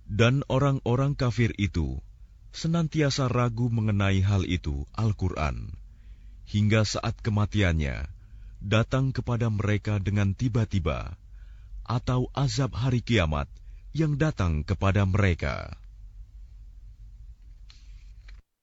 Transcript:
Dan orang-orang kafir itu senantiasa ragu mengenai hal itu, Al-Quran, hingga saat kematiannya datang kepada mereka dengan tiba-tiba, atau azab hari kiamat yang datang kepada mereka.